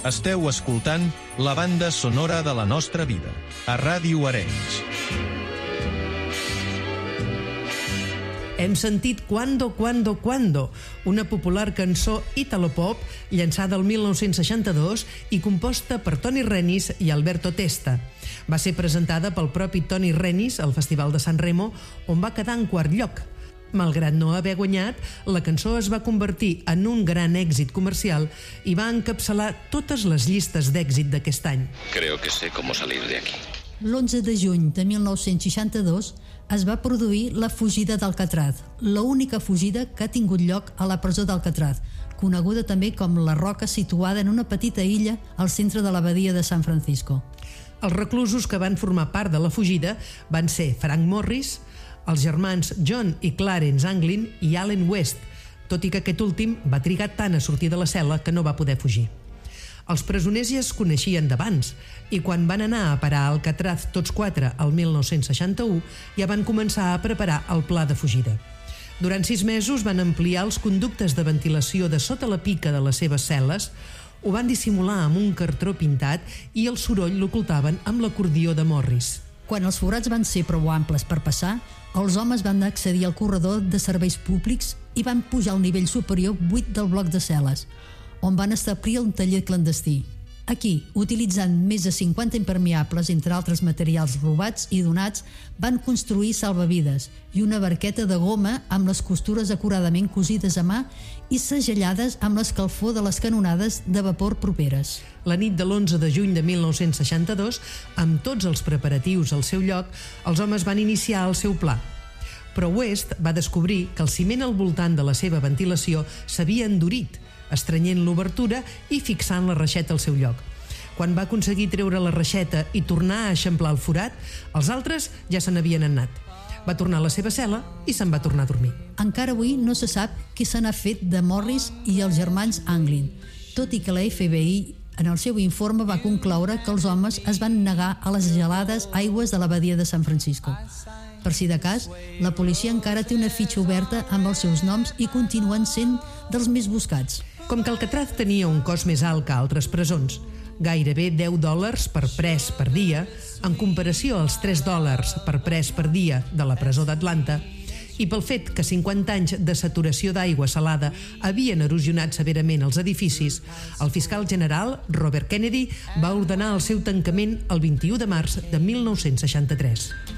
Esteu escoltant la banda sonora de la nostra vida, a Ràdio Arenys. Hem sentit Quando, Quando, Quando, una popular cançó italopop llançada el 1962 i composta per Tony Renis i Alberto Testa. Va ser presentada pel propi Tony Renis al Festival de San Remo, on va quedar en quart lloc. Malgrat no haver guanyat, la cançó es va convertir en un gran èxit comercial i va encapçalar totes les llistes d'èxit d'aquest any. Creo que sé cómo salir de aquí. L'11 de juny de 1962 es va produir la fugida d'Alcatraz, l'única fugida que ha tingut lloc a la presó d'Alcatraz, coneguda també com la Roca, situada en una petita illa al centre de la badia de San Francisco. Els reclusos que van formar part de la fugida van ser Frank Morris, els germans John i Clarence Anglin i Allen West, tot i que aquest últim va trigar tant a sortir de la cel·la que no va poder fugir. Els presoners ja es coneixien d'abans i quan van anar a parar a Alcatraz tots quatre el 1961 ja van començar a preparar el pla de fugida. Durant 6 mesos van ampliar els conductes de ventilació de sota la pica de les seves cel·les, ho van dissimular amb un cartró pintat i el soroll l'ocultaven amb l'acordió de Morris. Quan els forats van ser prou amples per passar, els homes van accedir al corredor de serveis públics i van pujar al nivell superior 8 del bloc de cel·les, on van establir un taller clandestí. Aquí, utilitzant més de 50 impermeables, entre altres materials robats i donats, van construir salvavides i una barqueta de goma amb les costures acuradament cosides a mà i segellades amb l'escalfor de les canonades de vapor properes. La nit de l'11 de juny de 1962, amb tots els preparatius al seu lloc, els homes van iniciar el seu pla. Però West va descobrir que el ciment al voltant de la seva ventilació s'havia endurit, estrenyent l'obertura i fixant la reixeta al seu lloc. Quan va aconseguir treure la reixeta i tornar a eixamplar el forat, els altres ja se n'havien anat. Va tornar a la seva cel·la i se'n va tornar a dormir. Encara avui no se sap què se n'ha fet de Morris i els germans Anglin, tot i que la FBI en el seu informe va concloure que els homes es van negar a les gelades aigües de la badia de San Francisco. Per si de cas, la policia encara té una fitxa oberta amb els seus noms i continuen sent dels més buscats. Com que Alcatraz tenia un cost més alt que altres presons, gairebé $10 per pres per dia, en comparació als $3 per pres per dia de la presó d'Atlanta, i pel fet que 50 anys de saturació d'aigua salada havien erosionat severament els edificis, el fiscal general Robert Kennedy va ordenar el seu tancament el 21 de març de 1963.